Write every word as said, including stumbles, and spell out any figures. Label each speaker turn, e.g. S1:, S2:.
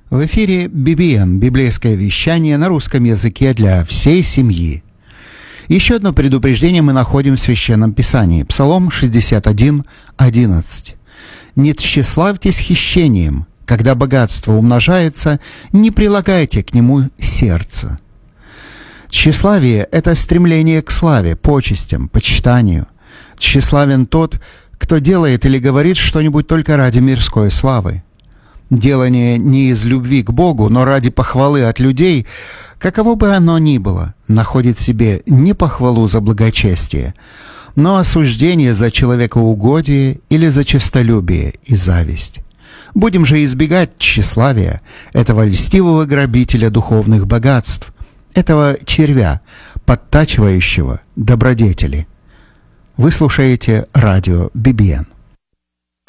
S1: В эфире би би эн, библейское вещание на русском языке для всей семьи. Еще одно предупреждение мы находим в Священном Писании. Псалом шестьдесят один, одиннадцать. «Не тщеславьтесь хищением, когда богатство умножается, не прилагайте к нему сердце». Тщеславие – это стремление к славе, почестям, почитанию. Тщеславен тот, кто делает или говорит что-нибудь только ради мирской славы. Делание не из любви к Богу, но ради похвалы от людей, каково бы оно ни было, находит в себе не похвалу за благочестие, но осуждение за человекоугодие или за честолюбие и зависть. Будем же избегать тщеславия, этого льстивого грабителя духовных богатств, этого червя, подтачивающего добродетели. Вы слушаете радио би би эн.